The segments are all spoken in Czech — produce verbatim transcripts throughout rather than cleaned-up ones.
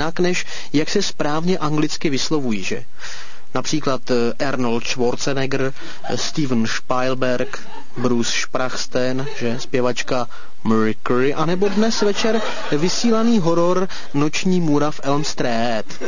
jinak, než jak se správně anglicky vyslovují, že? Například Arnold Schwarzenegger, Steven Spielberg, Bruce Springsteen, že zpěvačka Mercury, anebo dnes večer vysílaný horor Noční můra v Elm Street. E,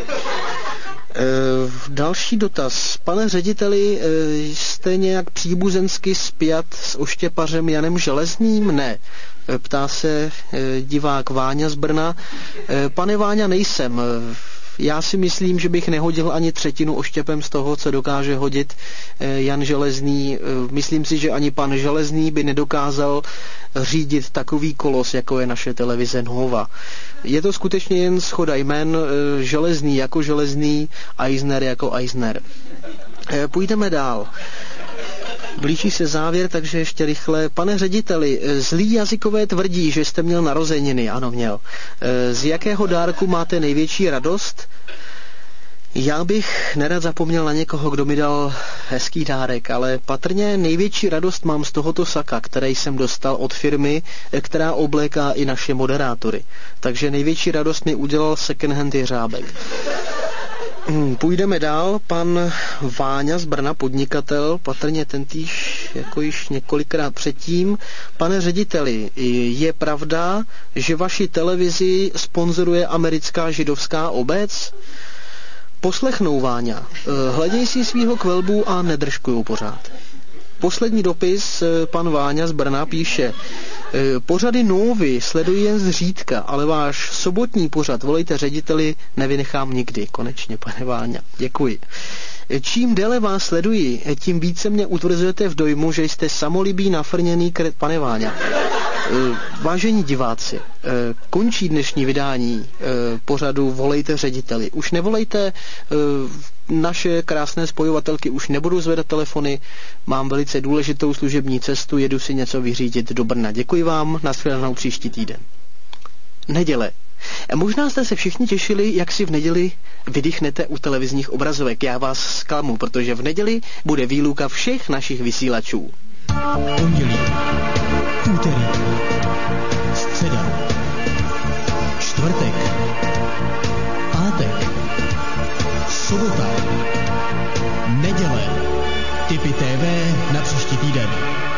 další dotaz. Pane řediteli, e, jste nějak příbuzensky spjat s oštěpařem Janem Železným? Ne. E, ptá se e, divák Váňa z Brna. E, pane Váňa, nejsem. Já si myslím, že bych nehodil ani třetinu oštěpem z toho, co dokáže hodit Jan Železný. Myslím si, že ani pan Železný by nedokázal řídit takový kolos, jako je naše televize Nova. Je to skutečně jen shoda jmen, Železný jako Železný, Eisner jako Eisner. Půjdeme dál. Blíží se závěr, takže ještě rychle. Pane řediteli, zlí jazykové tvrdí, že jste měl narozeniny. Ano, měl. Z jakého dárku máte největší radost? Já bych nerad zapomněl na někoho, kdo mi dal hezký dárek, ale patrně největší radost mám z tohoto saka, který jsem dostal od firmy, která obléká i naše moderátory. Takže největší radost mi udělal second hand jeřábek. Půjdeme dál. Pan Váňa z Brna, podnikatel, patrně tentýž jako již několikrát předtím. Pane řediteli, je pravda, že vaši televizi sponzoruje americká židovská obec? Poslechnou, Váňa. Hleděj si svýho kvelbu a nedržkuju pořád. Poslední dopis, pan Váňa z Brna píše: pořady Novy sleduji jen zřídka, ale váš sobotní pořad Volejte řediteli nevynechám nikdy. Konečně, pane Váňa. Děkuji. Čím déle vás sleduji, tím více mě utvrzujete v dojmu, že jste samolibý nafrněný kret, pane Váňa. Vážení diváci, končí dnešní vydání pořadu Volejte řediteli. Už nevolejte naše krásné spojovatelky, už nebudu zvedat telefony, mám velice důležitou služební cestu, jedu si něco vyřídit do Brna. Děkuji vám, nashledanou příští týden. Neděle. Možná jste se všichni těšili, jak si v neděli vydýchnete u televizních obrazovek. Já vás zklamu, protože v neděli bude výluka všech našich vysílačů. Pondělí, úterý, středa, čtvrtek, pátek, sobota, neděle, Tipy T V na příští týden.